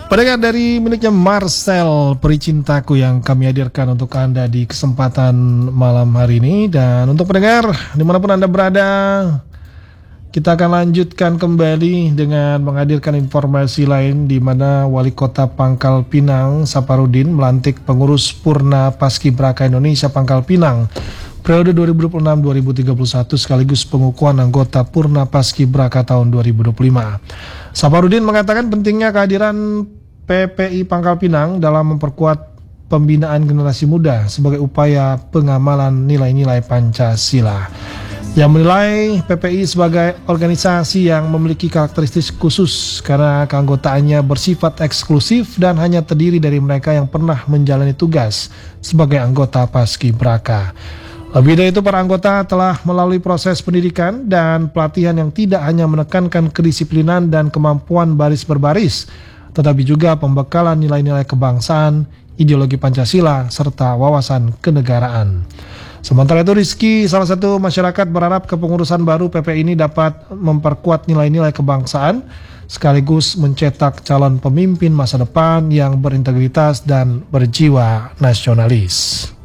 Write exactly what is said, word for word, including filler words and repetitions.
Pendengar dari miliknya Marcel, Peri Cintaku, yang kami hadirkan untuk Anda di kesempatan malam hari ini. Dan untuk pendengar dimanapun Anda berada, kita akan lanjutkan kembali dengan menghadirkan informasi lain di mana Wali Kota Pangkal Pinang, Saparudin, melantik pengurus Purna Paskibraka Indonesia Pangkal Pinang periode dua ribu dua puluh enam sampai dua ribu tiga puluh satu sekaligus pengukuhan anggota Purna Paskibraka tahun dua ribu dua puluh lima. Saparudin mengatakan pentingnya kehadiran P P I Pangkal Pinang dalam memperkuat pembinaan generasi muda sebagai upaya pengamalan nilai-nilai Pancasila. Yang menilai P P I sebagai organisasi yang memiliki karakteristik khusus karena keanggotaannya bersifat eksklusif dan hanya terdiri dari mereka yang pernah menjalani tugas sebagai anggota Paskibraka. Lebih dari itu, para anggota telah melalui proses pendidikan dan pelatihan yang tidak hanya menekankan kedisiplinan dan kemampuan baris berbaris, tetapi juga pembekalan nilai-nilai kebangsaan, ideologi Pancasila, serta wawasan kenegaraan. Sementara itu, Rizky, salah satu masyarakat, berharap kepengurusan baru P P I ini dapat memperkuat nilai-nilai kebangsaan, sekaligus mencetak calon pemimpin masa depan yang berintegritas dan berjiwa nasionalis.